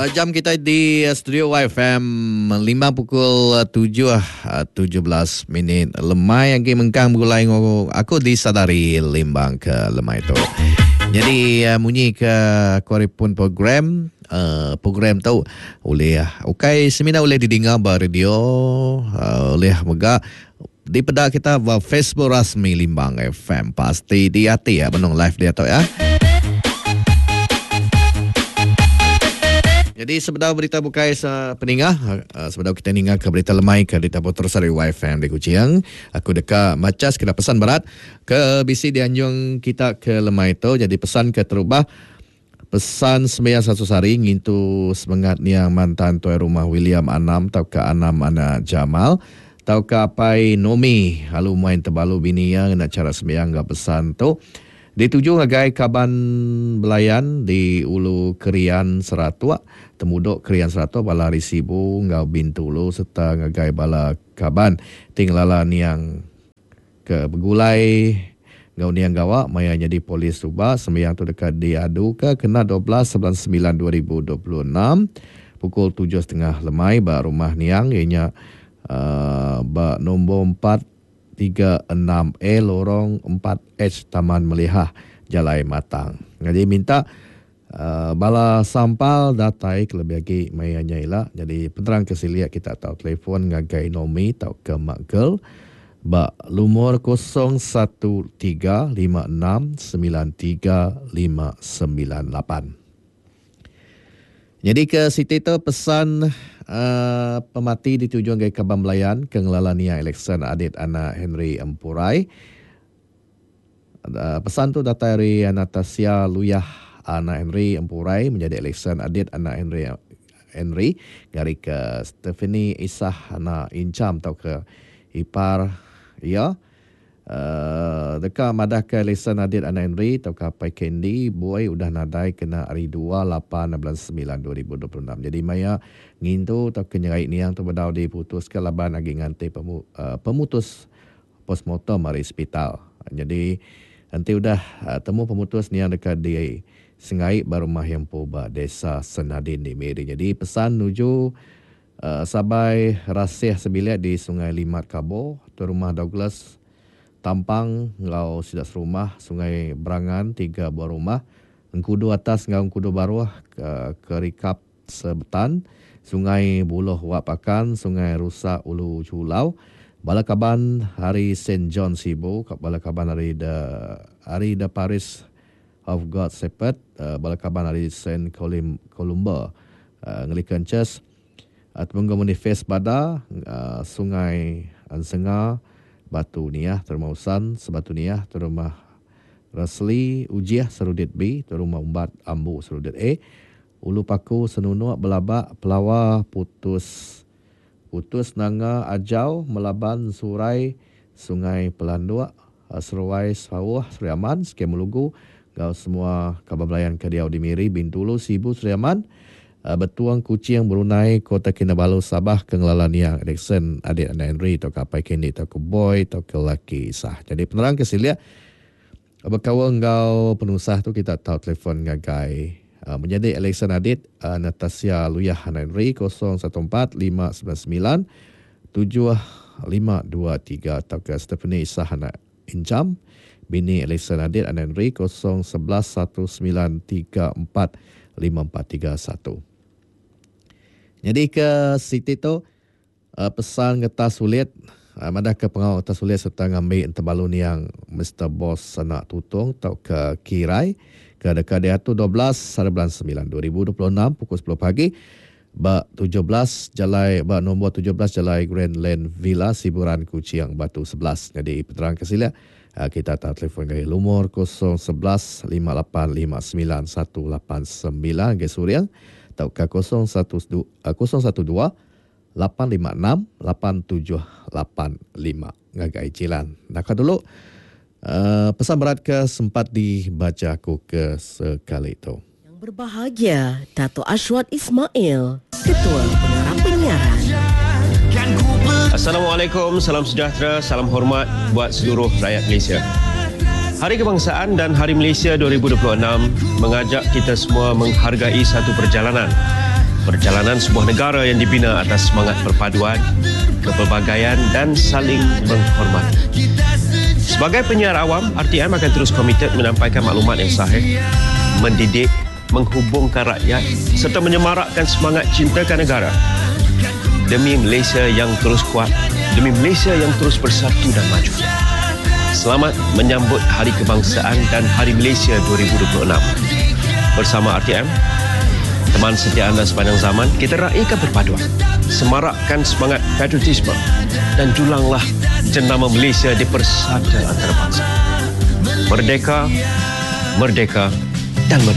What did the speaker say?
Jam kita di studio YFM 5 pukul 17 minit. Lemai yang mengkang mulai aku disadari limbang ke lemai itu. Jadi munyi ke koripun program tahu oleh ukai semina oleh didengar ba radio oleh mega di pedak kita ba Facebook rasmi Limbang FM pasti di hati ya benong live dia tahu ya. Jadi sebentar berita bukai peningah sebentar kita ningat ke berita lemai ke berita Putrasari YFM di Kuching. Aku dekat macas kena pesan berat ke BC di Anjung kita ke lemai itu. Jadi pesan ke terubah pesan sembilan satu sari ngintu semangat niang mantan tuai rumah William Anam tau ke Anam anak Jamal tau ke apai Nomi halu main terbalu bini yang nak cara sembiang gak pesan tu. Dituju ngagai kaban belayan di Ulu Kerian Seratua, temuduk Kerian Seratua bala risibu ngau Bintulu serta ngagai bala kaban tinglala niang ke begulai ngau niang gawa maya jadi polis Subah sembiang tu dekat diadu ke kena 12/9/2026 pukul 7.30 lemai ba rumah niang ianya ba nombor 436A lorong 4H Taman Melihah Jalai Matang. Jadi minta bala sampal datai kelebih lagi mayanya ila. Jadi penerang kesiliak kita tahu telefon ngagai Nomi tahu ke Mak Girl ba lumur 0135693598. Jadi ke Siti tu pesan pemati dituju ke Kabam Melayan ke ngelalania election adit anak Henry Empurai. Pesan tu datang dari Natasha Luyah anak Henry Empurai menjadi election adit anak Henry dari ke Stephanie Isah anak Incam tau ke ipar ya. Dekat madah ke election adit anak Henry tau ke Pai Candy boy udah nadai kena hari 2/8/9/2026. Jadi maya ngintu tau ke nyerai ni yang tu bedau diputuskan laban lagi nganti pemutus postmortem hari hospital. Jadi nanti udah temu pemutus ni yang dekat di Sengai Barumah yang Poba Desa Senadin di Miri. Jadi pesan nuju Sabai Rasih Sebilik di Sungai Limat Kabo, tu rumah Douglas Tampang ngau sidak serumah Sungai Berangan 3 buah rumah Engkudu atas ngau Engkudu Baruah ke Rikap Sebetan Sungai Buloh Wapakan Sungai Rusak Ulu Culau Balakaban Hari St. John Sibu Balakaban Hari the Paris of God Shepherd Balakaban Hari St. Columba Ngelikan Church Tunggu Manifest Bada Sungai Ansenga Batu Niah Termausan Sebatu Niah Terumah Rasli Ujiah Serudit B Terumah Umbat Ambu Serudit A Ulu Paku Senunuak Belabak Pelawa Putus Nanga Ajau Melaban Surai Sungai Pelanduak Seruai Sawah Seriaman Skemulugu Gau semua Kabar Belayan Kediau Dimiri Bintulu Sibu Seriaman Betuang Kucing Brunei Kota Kinabalu Sabah Kenglalaniang Edison adik anak Henry atau Kapai Kendi atau ke Boy atau ke Laki Sah. Jadi penerang kesilia berkawa engkau penusah tu kita tahu telefon ngagai menjadi election adit Natasha Luyah anak Henry 0145997523 atau ke Stephanie Isah anak Incam bini election adit anak Henry 011119345431. Jadi ke Siti tu pesan ngetas sulit madah ke pengawal ngetas sulit serta ngambil terbalun yang Mr. Boss anak tutung tau ke Kirai ke dekat dia tu 12/9/2026 pukul 10 pagi ba 17 Jalai ba nombor 17 Jalai Grand Land Villa Siburan Kucing Batu 11. Jadi penerang kesilia kita tak telefon ke lumur 0112859189 ke Suriang atau ke 012-856-8785 ngagai Cilan. Nak dulu pesan berat ke sempat dibaca aku ke sekali itu. Yang berbahagia Dato' Ashwat Ismail, Ketua Pengarah Penyiaran. Assalamualaikum, salam sejahtera, salam hormat buat seluruh rakyat Malaysia. Hari Kebangsaan dan Hari Malaysia 2026 mengajak kita semua menghargai satu perjalanan Perjalanan sebuah negara yang dibina atas semangat perpaduan, kepelbagaian dan saling menghormati. Sebagai penyiar awam, RTM akan terus komited menyampaikan maklumat yang sahih, mendidik, menghubungkan rakyat serta menyemarakkan semangat cintakan negara. Demi Malaysia yang terus kuat, demi Malaysia yang terus bersatu dan maju. Selamat menyambut Hari Kebangsaan dan Hari Malaysia 2026. Bersama RTM, teman setia anda sepanjang zaman, kita raikan perpaduan, semarakkan semangat patriotisme dan julanglah jenama Malaysia di persada antarabangsa. Merdeka, merdeka dan merdeka.